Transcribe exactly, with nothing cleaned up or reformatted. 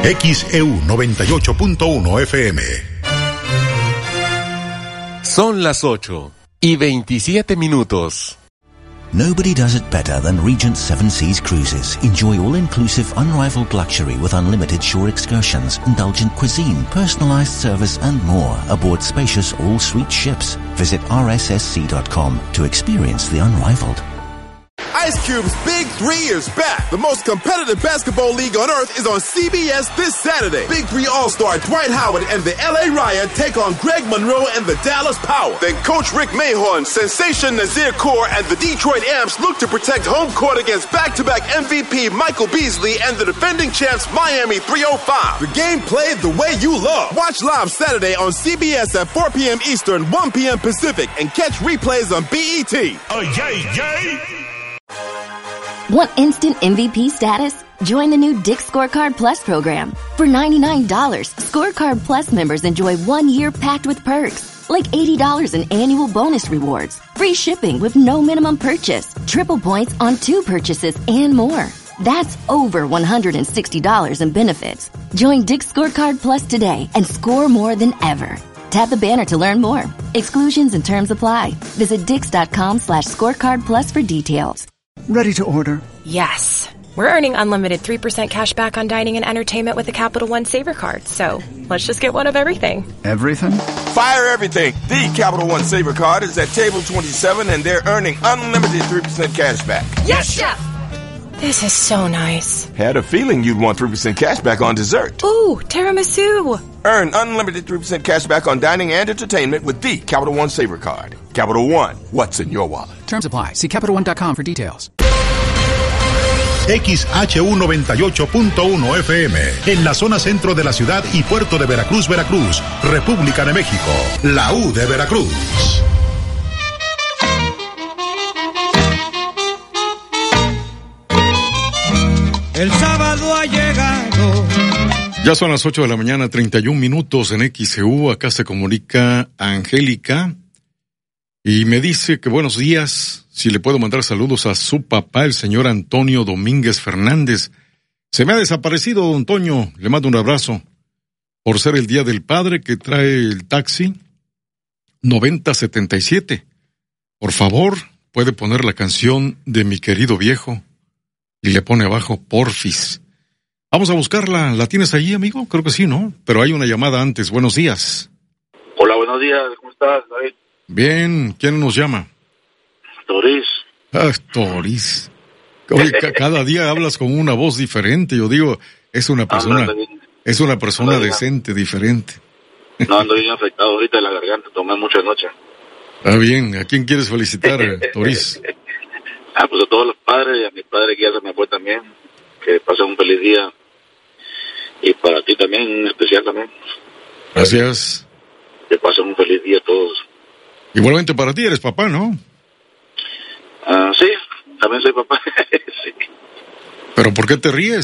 X E U noventa y ocho punto uno F M. Son las ocho y veintisiete minutos. Nobody does it better than Regent Seven Seas Cruises. Enjoy all-inclusive, unrivaled luxury with unlimited shore excursions, indulgent cuisine, personalized service and more aboard spacious all-suite ships. Visit R S S C dot com to experience the unrivaled. Ice Cube's Big Three is back. The most competitive basketball league on earth is on C B S this Saturday. Big Three All-Star Dwight Howard and the L A Riot take on Greg Monroe and the Dallas Power. Then Coach Rick Mahorn, Sensation Nazir Kaur, and the Detroit Amps look to protect home court against back-to-back M V P Michael Beasley and the defending champs Miami three oh five. The game played the way you love. Watch live Saturday on C B S at four p.m. Eastern, one p.m. Pacific, and catch replays on B E T. Oh, yay, yay! Want instant M V P status? Join the new Dick's Scorecard Plus program. For ninety-nine dollars, Scorecard Plus members enjoy one year packed with perks, like eighty dollars in annual bonus rewards, free shipping with no minimum purchase, triple points on two purchases, and more. That's over one hundred sixty dollars in benefits. Join Dick's Scorecard Plus today and score more than ever. Tap the banner to learn more. Exclusions and terms apply. Visit dix.com slash scorecard plus for details. Ready to order? Yes. We're earning unlimited three percent cash back on dining and entertainment with the Capital One Saver Card. So let's just get one of everything. Everything? Fire everything. The Capital One Saver Card is at table twenty-seven, and they're earning unlimited three percent cash back. Yes, Chef! This is so nice. Had a feeling you'd want three percent cash back on dessert. Ooh, tiramisu. Earn unlimited three percent cash back on dining and entertainment with the Capital One Saver Card. Capital One, what's in your wallet? Terms apply. See Capital One dot com for details. X H U noventa y ocho punto uno F M, en la zona centro de la ciudad y puerto de Veracruz, Veracruz, República de México, la U de Veracruz. El sábado ha llegado. Ya son las ocho de la mañana, treinta y un minutos en X E U. Acá se comunica Angélica y me dice que buenos días, si le puedo mandar saludos a su papá, el señor Antonio Domínguez Fernández. Se me ha desaparecido, don Toño, le mando un abrazo. Por ser el Día del Padre que trae el taxi noventa setenta y siete. Por favor, puede poner la canción de Mi Querido Viejo. Y le pone abajo Porfis. Vamos a buscarla. ¿La tienes ahí, amigo? Creo que sí, ¿no? Pero hay una llamada antes. Buenos días. Hola, buenos días. ¿Cómo estás, David? Bien. ¿Quién nos llama? Toris. Ah, Toris. Oye, ca- cada día hablas con una voz diferente. Yo digo, es una persona, Ando, es una persona decente, diferente. No, ando bien afectado ahorita de la garganta. Tomé mucha noche. Está bien. ¿A quién quieres felicitar, Toris? Ah, pues a todos los padres y a mi padre que ya se me fue también. Que pasen un feliz día. Y para ti también, en especial también. Gracias. Que pasen un feliz día a todos. Igualmente para ti, eres papá, ¿no? Ah, sí, también soy papá. Sí. ¿Pero por qué te ríes?